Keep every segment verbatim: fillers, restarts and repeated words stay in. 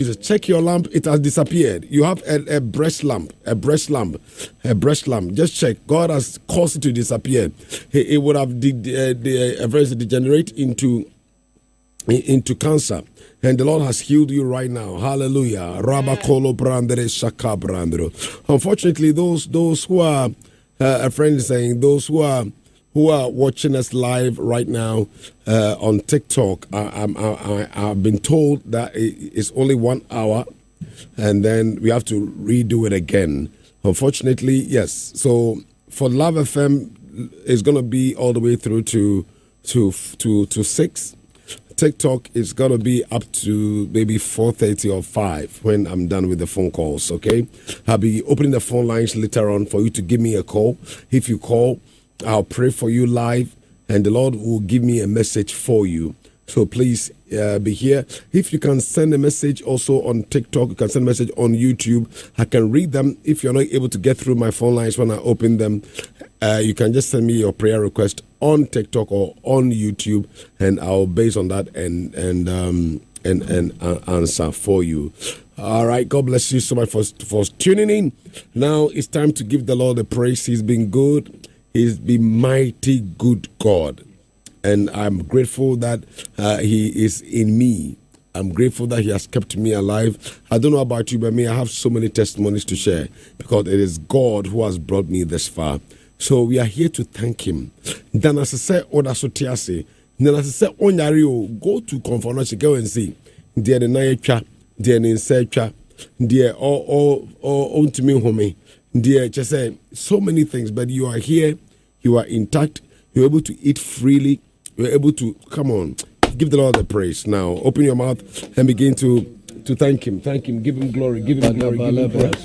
it? Check your lamp. It has disappeared. You have a, a breast lamp, a breast lamp, a breast lamp. Just check. God has caused it to disappear. It, it would have de- de- de- uh, degenerate into into cancer. And the Lord has healed you right now. Hallelujah. Rabakolo brandere shaka brandro. Unfortunately, those those who are uh, a friend is saying those who are who are watching us live right now uh, on TikTok, I, I, I, I've been told that it's only one hour, and then we have to redo it again. Unfortunately, yes. So for Love F M, it's going to be all the way through to to to to six. TikTok is going to be up to maybe four thirty or five when I'm done with the phone calls, okay? I'll be opening the phone lines later on for you to give me a call. If you call, I'll pray for you live, and the Lord will give me a message for you. So please uh, be here. If you can send a message also on TikTok, you can send a message on YouTube. I can read them. If you're not able to get through my phone lines when I open them, uh, you can just send me your prayer request on TikTok or on YouTube, and I'll base on that and and um, and and uh, answer for you. All right, God bless you so much for for tuning in. Now it's time to give the Lord the praise. He's been good. He's been mighty good God. And I'm grateful that uh, he is in me. I'm grateful that he has kept me alive. I don't know about you, but me, I have so many testimonies to share because it is God who has brought me this far. So we are here to thank him. Then as I say, Oda Sotiase, then as I say, Onyario, go to Conformation, go and see. Dear the Nayacha, dear the Insecha, dear all, all, all, on to me, homie. Dear, just say so many things, but you are here, you are intact, you're able to eat freely. You're able to, come on, give the Lord the praise. Now, open your mouth and begin to to thank him. Thank him. Give him glory. Give him glory. Give him praise.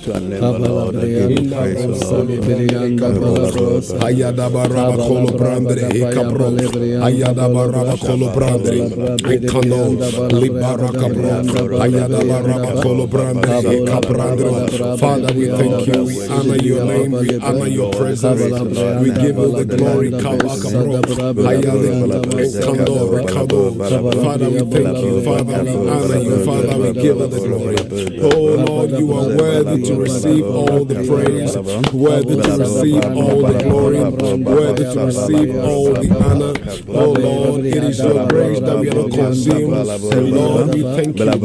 Ayada baraba kolo brandre ekabro. Ayada baraba kolo brandre ekano libara kabro. Ayada baraba kolo brandre ekabrandre. Father, we thank you. We honor your name. We honor your presence. We give you the glory. Kabakabro. Ayada ekano rekado. Father, we thank you. Father, we honor you. Father, we give you the glory. Oh Lord, you are worthy to receive all the praise, worthy to receive all the glory, worthy to receive all the honor. Oh Lord, it is your grace that we are not consumed. And Lord, we thank you.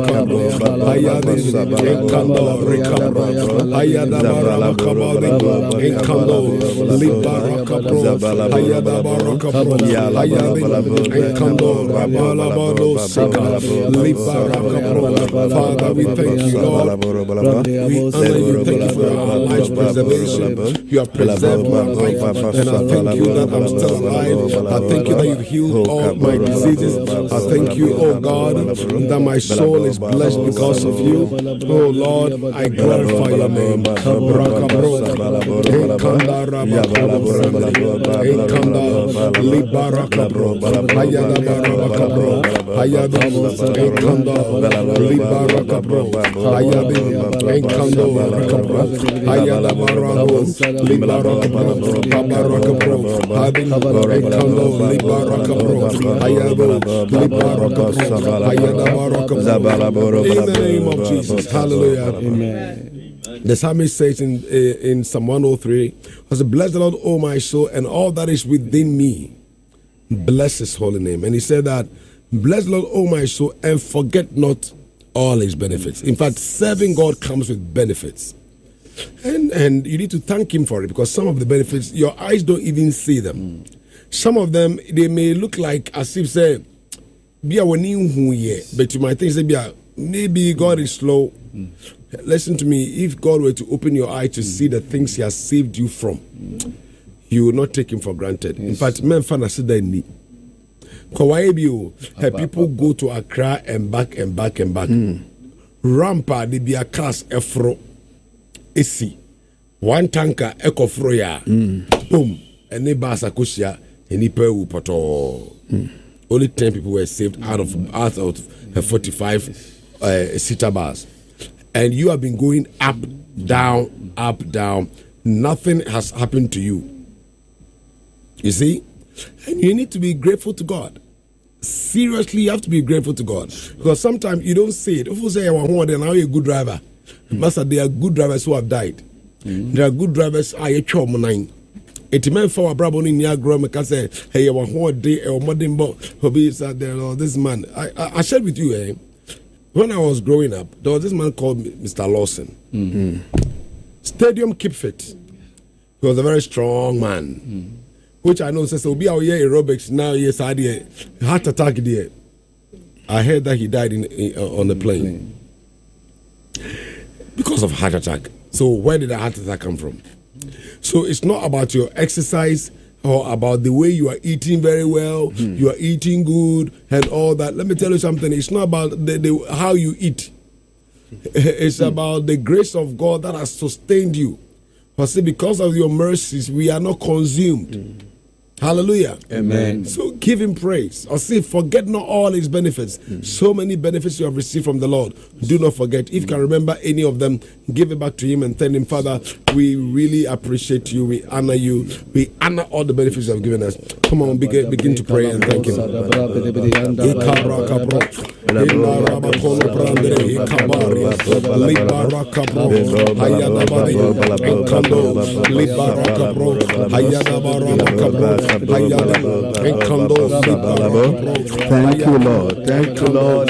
Father, we thank you, Lord. We honor you. Thank you for our life's preservation. You have preserved my life, and I thank you that I'm still alive. I thank you that you've healed all my diseases. I thank you, oh God, that my soul is blessed because of you. Oh Lord, I glorify your name. Libarakabro, Ayabi, Enkando, Rakabro, Ayala Barabo, Libarakabro, Babarakabro, Habin, Enkando, Libarakabro, Ayabo, Libarakabro, Ayala Barakabro. In the name of Jesus, hallelujah. Amen. The psalmist says in, in Psalm one oh three, I said, bless the Lord, O my soul, and all that is within me. Bless his holy name. And he said that, bless the Lord, O my soul, and forget not all his benefits. In fact, serving God comes with benefits. And and you need to thank him for it, because some of the benefits, your eyes don't even see them. Mm. Some of them, they may look like as if, say, but you might think, say, maybe God is slow. Mm. Listen to me, if God were to open your eye to mm. see the things he has saved you from, mm. you will not take him for granted. Yes. In fact, men fan need. People go to Accra and back and back and back. Mm. Rampa, they be a cars efro. Esi. One tanker, eco froya. Boom. And they basa kushia, and he peru poto. Only ten people were saved out of out of uh, forty-five uh, seater bars. And you have been going up, down, up, down. Nothing has happened to you. You see? And you need to be grateful to God. seriously, you have to be grateful to God, because sometimes you don't see it. If you say you're a good driver, master, there are good drivers who have died. Mm-hmm. There are good drivers. I a chom nine. It meant for a brabo in Niagara because say, hey, you want one day or modern boat hobbies there. Or this man, I, I I shared with you, eh? When I was growing up, there was this man called Mister Lawson. Mm-hmm. Stadium Keep Fit. He was a very strong man, mm-hmm. which I know says so. Be our year aerobics now. Yes, I did heart attack there. I heard that he died in, in uh, on the plane because of heart attack. So where did the heart attack come from? So it's not about your exercise or about the way you are eating very well, mm. you are eating good and all that. Let me tell you something. It's not about the, the, how you eat. It's mm. about the grace of God that has sustained you. But see, because of your mercies, we are not consumed. Mm. Hallelujah. Amen. So give him praise. Or see, forget not all his benefits. Mm. So many benefits you have received from the Lord. Do not forget. If you can remember any of them, give it back to him and tell him, Father, we really appreciate you. We honor you. We honor all the benefits you have given us. Come on, begin, begin to pray and thank him. Thank you, Lord. Thank you, Lord.